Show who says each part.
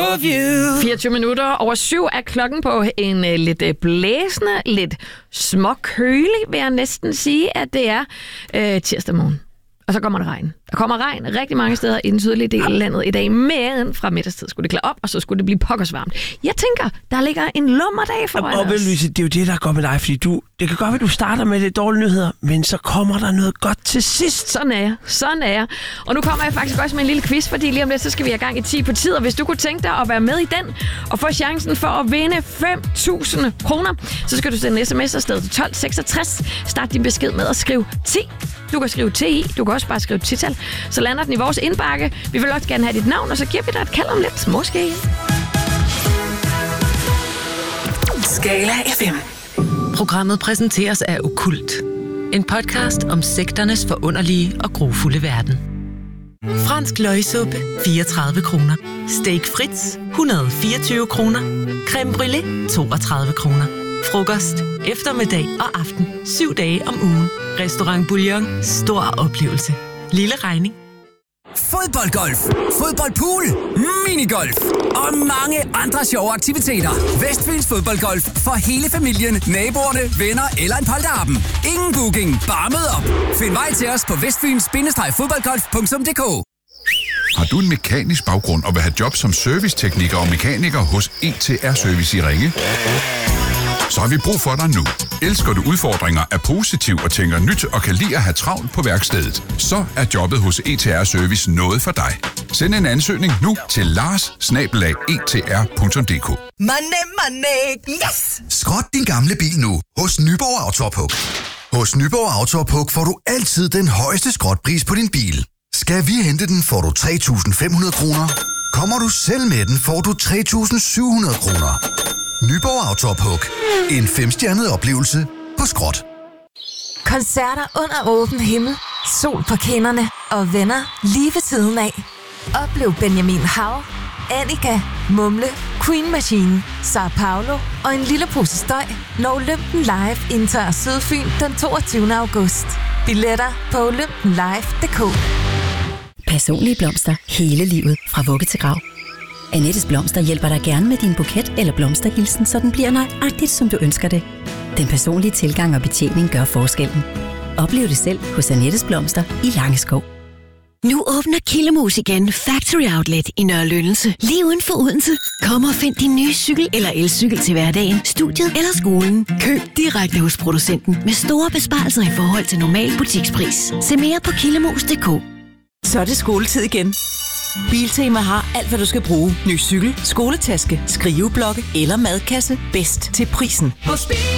Speaker 1: of you.
Speaker 2: 24 minutter over 7 er klokken på en lidt blæsende, lidt småkølig, vil jeg næsten sige, at det er tirsdag morgen. Og så kommer der regn. Der kommer regn rigtig mange steder i den sydlige del af landet i dag, men fra middagstid skulle det klare op, og så skulle det blive pokkersvarmt. Jeg tænker, der ligger en lummerdag foran os.
Speaker 1: Og Louise, det er jo det, der går med dig, fordi det kan godt være, at du starter med lidt dårlige nyheder, men så kommer der noget godt til sidst.
Speaker 2: Sådan er jeg. Og nu kommer jeg faktisk også med en lille quiz, fordi lige om lidt, så skal vi have gang i 10 på tid, og hvis du kunne tænke dig at være med i den, og få chancen for at vinde 5.000 kroner, så skal du sende en sms afsted til 1266. Start din besked med at skrive 10. Du kan skrive TI, du kan også bare skrive 10-tal. Så lander den i vores indbakke. Vi vil også gerne have dit navn, og så giver vi dig et kald om lidt. Måske.
Speaker 3: Skala FM. Programmet præsenteres af Okkult. En podcast om sekternes forunderlige og grufulde verden. Fransk løgsuppe, 34 kroner. Steak Fritz, 124 kroner. Creme brûlée, 32 kroner. Frokost, eftermiddag og aften, 7 dage om ugen. Restaurant Bouillon, stor oplevelse. Lille regning.
Speaker 4: Fodboldgolf, fodboldpool, minigolf og mange andre sjove aktiviteter. Vestfyns Fodboldgolf for hele familien, naboerne, venner eller en polterappen. Ingen booking, bare mød op. Find vej til os på westfyns-fodboldgolf.dk.
Speaker 5: Har du en mekanisk baggrund og vil have job som servicetekniker og mekaniker hos ETR Service i Ringe? Så har vi brug for dig nu. Elsker du udfordringer, er positiv og tænker nyt og kan lide at have travlt på værkstedet? Så er jobbet hos ETR Service noget for dig. Send en ansøgning nu til lars@etr.dk.
Speaker 4: Money, yes!
Speaker 6: Skrot din gamle bil nu hos Nyborg Autopuk. Hos Nyborg Autopuk får du altid den højeste skrotpris på din bil. Skal vi hente den, får du 3.500 kroner. Kommer du selv med den, får du 3.700 kroner. Nyborg Autopuk. En 5-stjernet oplevelse på skrot.
Speaker 7: Koncerter under åben himmel, sol på kinderne og venner lige ved siden af. Oplev Benjamin Hav, Annika, Mumle, Queen Machine, Sao Paulo og en lille pose støj, når Olympen Live indtager Sydfyn den 22. august. Billetter på olympenlive.dk.
Speaker 8: Personlige blomster hele livet fra vugge til grav. Annettes Blomster hjælper dig gerne med din buket eller blomsterhilsen, så den bliver nøjagtigt, som du ønsker det. Den personlige tilgang og betjening gør forskellen. Oplev det selv hos Annettes Blomster i Langeskov.
Speaker 9: Nu åbner Killemus igen Factory Outlet i Nørre Lyndelse. Lige uden for Odense. Kom og find din nye cykel eller elcykel til hverdagen, studiet eller skolen. Køb direkte hos producenten med store besparelser i forhold til normal butikspris. Se mere på killemus.dk.
Speaker 10: Så er det skoletid igen. Biltema har alt, hvad du skal bruge. Ny cykel, skoletaske, skriveblokke eller madkasse. Bedst til prisen.